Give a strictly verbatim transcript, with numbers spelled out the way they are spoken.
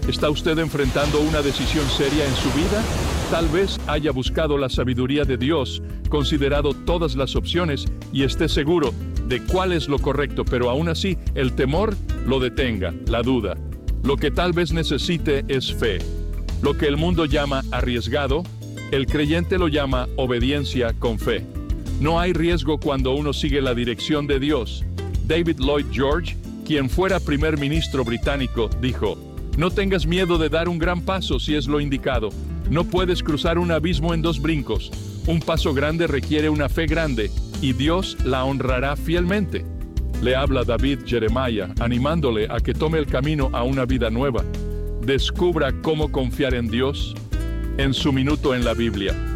¿Está usted enfrentando una decisión seria en su vida? Tal vez haya buscado la sabiduría de Dios, considerado todas las opciones y esté seguro de cuál es lo correcto, pero aún así el temor lo detenga, la duda. Lo que tal vez necesite es fe. Lo que el mundo llama arriesgado, el creyente lo llama obediencia con fe. No hay riesgo cuando uno sigue la dirección de Dios. David Lloyd George, quien fuera primer ministro británico, dijo: "No tengas miedo de dar un gran paso si es lo indicado. No puedes cruzar un abismo en dos brincos. Un paso grande requiere una fe grande, y Dios la honrará fielmente". Le habla David Jeremiah, animándole a que tome el camino a una vida nueva. Descubra cómo confiar en Dios en su minuto en la Biblia.